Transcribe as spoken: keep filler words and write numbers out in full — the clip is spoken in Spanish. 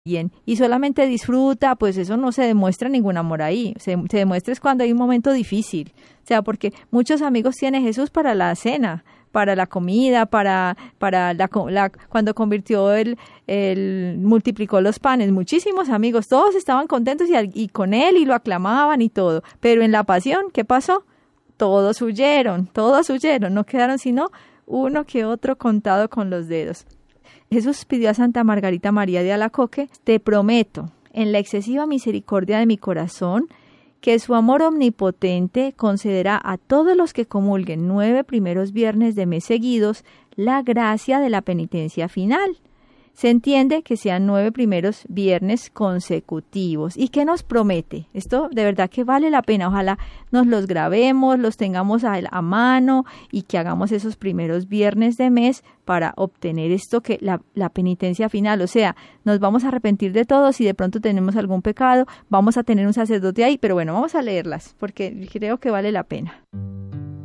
bien y solamente disfruta, pues eso no se demuestra ningún amor ahí, se, se demuestra es cuando hay un momento difícil, o sea, porque muchos amigos tiene Jesús para la cena, para la comida, para para la, la cuando convirtió el, el multiplicó los panes, muchísimos amigos, todos estaban contentos y, y con él y lo aclamaban y todo, pero en la pasión, ¿qué pasó? Todos huyeron, todos huyeron, no quedaron sino uno que otro contado con los dedos. Jesús pidió a Santa Margarita María de Alacoque: te prometo, en la excesiva misericordia de mi corazón, que su amor omnipotente concederá a todos los que comulguen nueve primeros viernes de mes seguidos la gracia de la penitencia final. Se entiende que sean nueve primeros viernes consecutivos. ¿Y qué nos promete? Esto de verdad que vale la pena. Ojalá nos los grabemos, los tengamos a, a mano y que hagamos esos primeros viernes de mes para obtener esto que la, la penitencia final. O sea, nos vamos a arrepentir de todo. Si de pronto tenemos algún pecado, vamos a tener un sacerdote ahí. Pero bueno, vamos a leerlas porque creo que vale la pena.